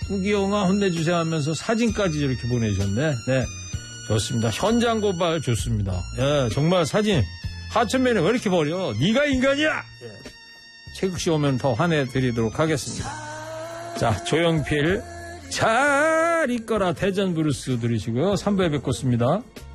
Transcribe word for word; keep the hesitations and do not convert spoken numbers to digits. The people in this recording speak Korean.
우기영아 혼내주세요 하면서 사진까지 이렇게 보내주셨네. 네. 좋습니다. 현장 고발 좋습니다. 예, 정말 사진. 하천면에 왜 이렇게 버려? 네가 인간이야! 예. 최국씨 오면 더 화내드리도록 하겠습니다. 자, 조영필. 잘 있거라 대전 브루스 들으시고요. 삼 부에 뵙겠습니다.